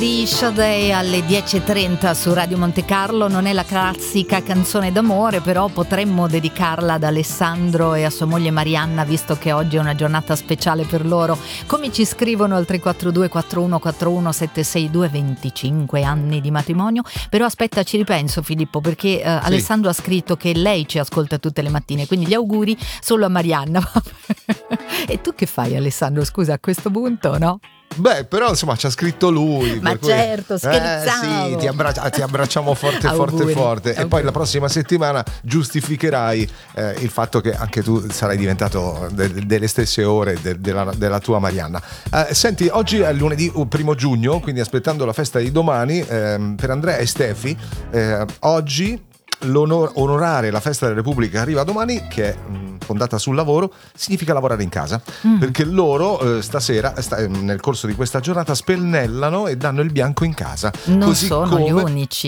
Di Sade alle 10.30 su Radio Monte Carlo. Non è la classica canzone d'amore, però potremmo dedicarla ad Alessandro e a sua moglie Marianna, visto che oggi è una giornata speciale per loro. Come ci scrivono al 342 4141 762, 25 anni di matrimonio. Però aspetta, ci ripenso Filippo, perché sì. Alessandro ha scritto che lei ci ascolta tutte le mattine, quindi gli auguri solo a Marianna. E tu che fai, Alessandro? Scusa, a questo punto, no? Beh, però insomma ci ha scritto lui. Ma certo, scherzavo. Sì, ti abbracciamo forte, auguri, forte. Auguri. E poi la prossima settimana giustificherai il fatto che anche tu sarai diventato delle stesse ore della tua Marianna. Senti, oggi è lunedì 1 giugno, quindi aspettando la festa di domani, per Andrea e Stefi, oggi onorare la festa della Repubblica arriva domani, che è fondata sul lavoro, significa lavorare in casa, perché loro stasera nel corso di questa giornata spennellano e danno il bianco in casa. Non sono gli unici.